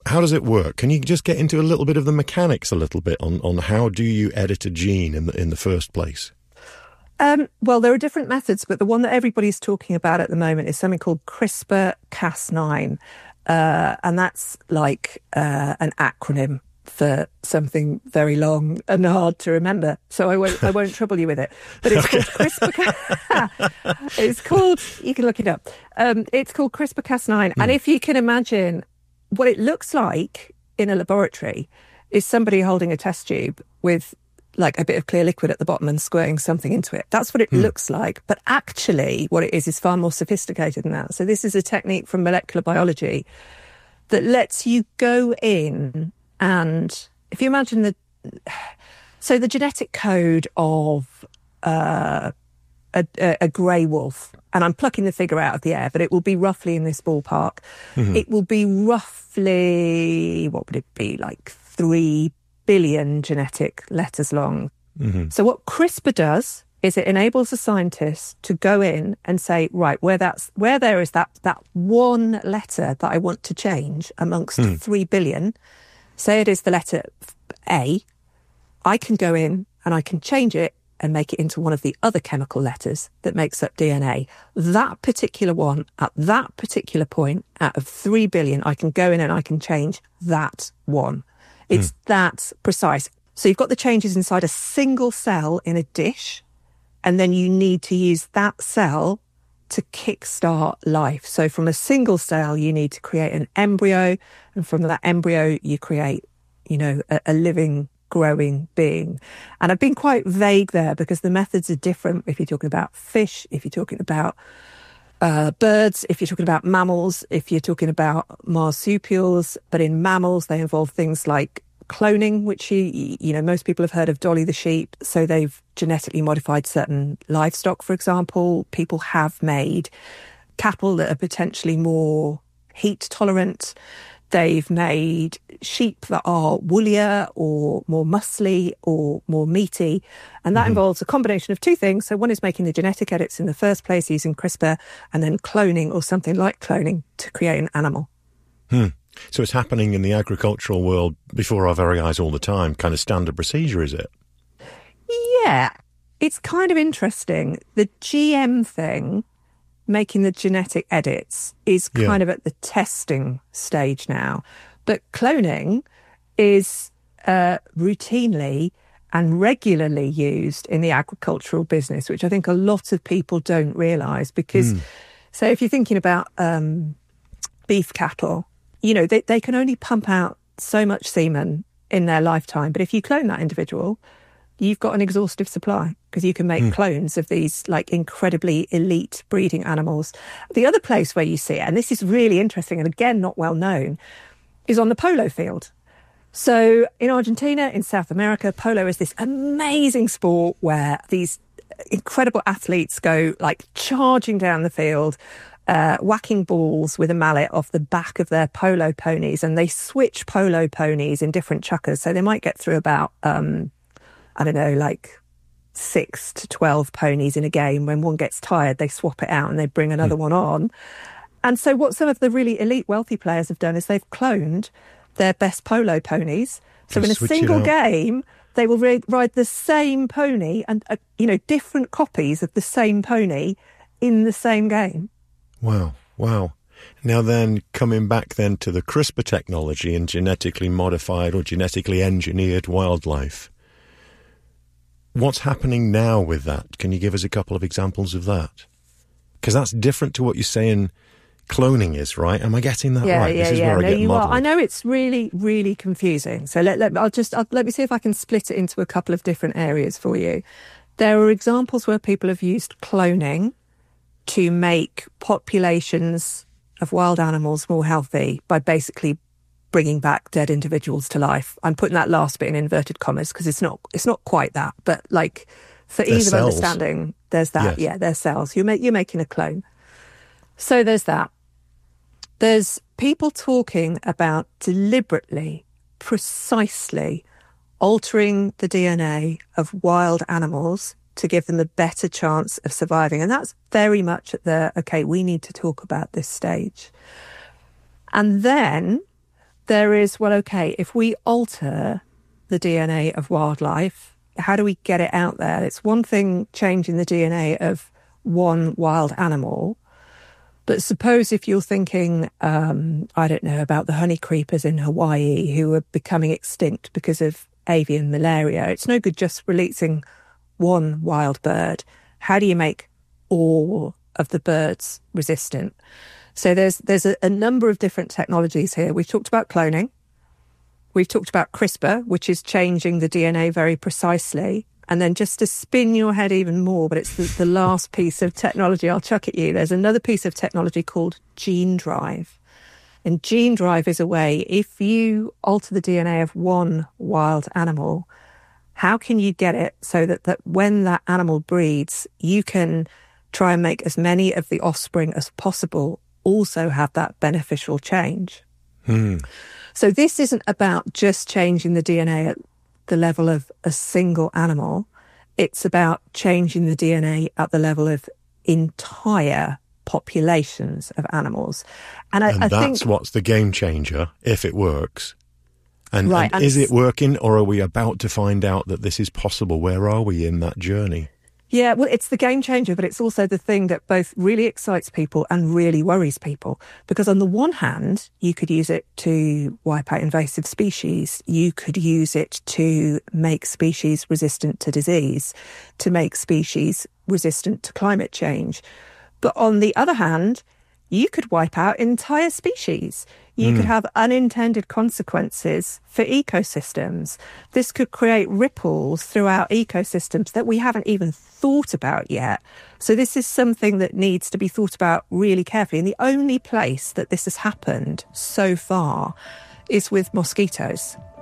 How does it work? Can you just get into a little bit of the mechanics a little bit on how do you edit a gene in the first place? Well, there are different methods, but the one that everybody's talking about at the moment is something called CRISPR-Cas9. And that's like an acronym for something very long and hard to remember. So I won't trouble you with it. But it's called CRISPR. It's called, you can look it up. It's called CRISPR-Cas9. And if you can imagine what it looks like in a laboratory is somebody holding a test tube with like a bit of clear liquid at the bottom and squirting something into it. That's what it looks like. But actually what it is far more sophisticated than that. So this is a technique from molecular biology that lets you go in and if you imagine the genetic code of a grey wolf, and I'm plucking the figure out of the air, but it will be roughly in this ballpark. It will be roughly, what would it be, like 3 billion genetic letters long. So what CRISPR does is it enables a scientist to go in and say, right, where there is that one letter that I want to change amongst 3 billion, say it is the letter A, I can go in and I can change it and make it into one of the other chemical letters that makes up DNA. That particular one, at that particular point, out of 3 billion, I can go in and I can change that one. It's that precise. So you've got the changes inside a single cell in a dish, and then you need to use that cell to kickstart life. So from a single cell, you need to create an embryo, and from that embryo, you create, a living, growing being. And I've been quite vague there because the methods are different if you're talking about fish, if you're talking about birds, if you're talking about mammals, if you're talking about marsupials. But in mammals, they involve things like cloning, which most people have heard of Dolly the sheep. So they've genetically modified certain livestock, for example. People have made cattle that are potentially more heat tolerant. They've made sheep that are woollier or more muscly or more meaty. And that involves a combination of two things. So one is making the genetic edits in the first place using CRISPR, and then cloning or something like cloning to create an animal. So it's happening in the agricultural world before our very eyes all the time, kind of standard procedure, is it? Yeah, it's kind of interesting. The GM thing, making the genetic edits, is kind of at the testing stage now. But cloning is routinely and regularly used in the agricultural business, which I think a lot of people don't realise. Because, so if you're thinking about beef cattle, they can only pump out so much semen in their lifetime. But if you clone that individual, you've got an exhaustive supply because you can make clones of these like incredibly elite breeding animals. The other place where you see it, and this is really interesting and again not well known, is on the polo field. So in Argentina, in South America, polo is this amazing sport where these incredible athletes go like charging down the field, whacking balls with a mallet off the back of their polo ponies, and they switch polo ponies in different chukkers. So they might get through about, 6 to 12 ponies in a game. When one gets tired, they swap it out and they bring another one on. And so what some of the really elite wealthy players have done is they've cloned their best polo ponies. So in a single game, they will ride the same pony and, different copies of the same pony in the same game. Wow. Now then, coming back then to the CRISPR technology and genetically modified or genetically engineered wildlife, what's happening now with that? Can you give us a couple of examples of that? Because that's different to what you're saying cloning is, right? Am I getting that right? This is where I get muddled. I know it's really, really confusing. So let me see if I can split it into a couple of different areas for you. There are examples where people have used cloning to make populations of wild animals more healthy by basically bringing back dead individuals to life. I'm putting that last bit in inverted commas because it's not quite that, but like for ease of understanding, there's that. Yes. Yeah, they're cells. You're making a clone. So there's that. There's people talking about deliberately, precisely altering the DNA of wild animals to give them a better chance of surviving. And that's very much at we need to talk about this stage. And then there is, well, okay, if we alter the DNA of wildlife, how do we get it out there? It's one thing changing the DNA of one wild animal, but suppose if you're thinking, I don't know, about the honey creepers in Hawaii who are becoming extinct because of avian malaria, it's no good just releasing one wild bird. How do you make all of the birds resistant? So there's a number of different technologies here. We've talked about cloning. We've talked about CRISPR, which is changing the DNA very precisely. And then just to spin your head even more, but it's the last piece of technology I'll chuck at you, there's another piece of technology called gene drive. And gene drive is a way, if you alter the DNA of one wild animal, how can you get it so that when that animal breeds, you can try and make as many of the offspring as possible also have that beneficial change? So this isn't about just changing the DNA at the level of a single animal. It's about changing the DNA at the level of entire populations of animals. And I that's think what's the game changer, if it works. And, right, and is it working, or are we about to find out that this is possible? Where are we in that journey? Yeah, well, it's the game changer, but it's also the thing that both really excites people and really worries people. Because on the one hand, you could use it to wipe out invasive species. You could use it to make species resistant to disease, to make species resistant to climate change. But on the other hand, you could wipe out entire species. You could have unintended consequences for ecosystems. This could create ripples throughout ecosystems that we haven't even thought about yet. So this is something that needs to be thought about really carefully. And the only place that this has happened so far is with mosquitoes.